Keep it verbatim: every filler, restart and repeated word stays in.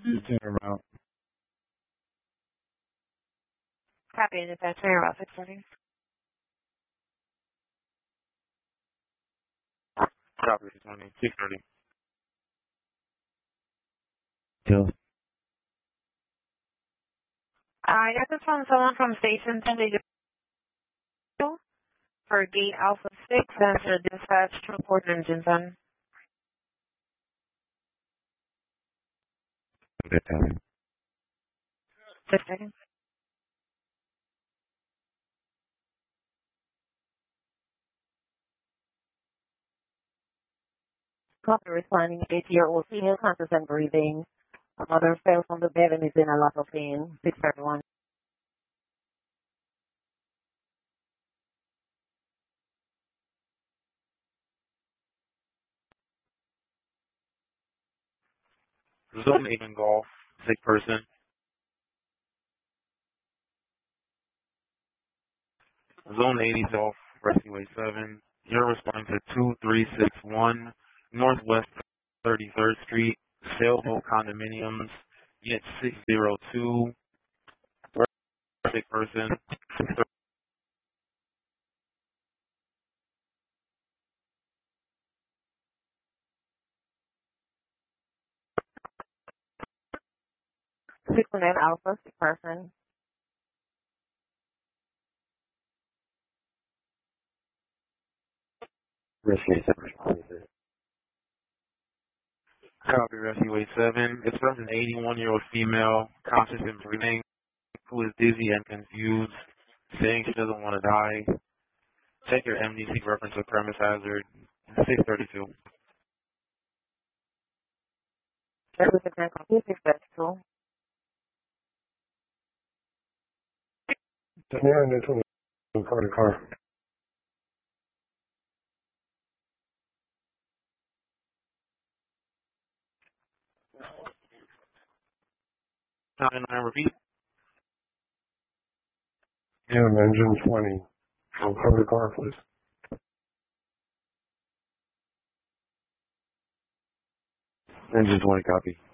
It's in a route. Copy, dispatcher, about six thirty. Copy, six thirty. Kill. I got this from someone from Station ten for gate Alpha six and for dispatch to report engines on. Okay, copy. Six seconds. Copy responding to your O C, no conscious and breathing. A mother fell from the bed and is in a lot of pain. six thirty-one. Zone eight in golf, sick person. Zone eighty Golf, Rescueway seven. You're responding to two three six one Northwest thirty-third Street, Sailboat Condominiums, unit six zero two. Sick person. six nine Alpha, sick person. Rescue seven. Copy, Rescueway seven. It's from an eighty-one-year-old female, conscious and breathing, who is dizzy and confused, saying she doesn't want to die. Check your M D C reference of premise hazard, six thirty-two. Service attend copy, six thirty-two. Daniel, and it's on car to car. Nine nine, repeat. Yeah, engine twenty. On car to car, please. Engine twenty, copy.